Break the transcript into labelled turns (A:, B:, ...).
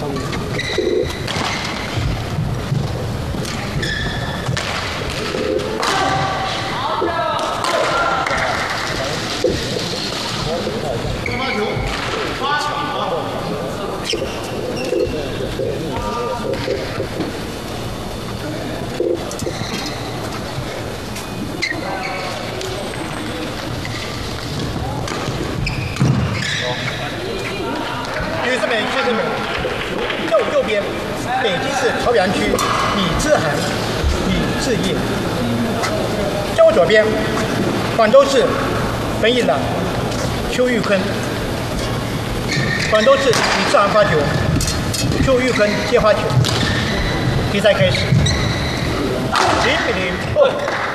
A: 右边，北京市朝阳区李志涵、李志业。在我左边，广州市本以朗、邱玉坤。广州市李志涵发球，邱玉坤接发球。比赛开始，0-0。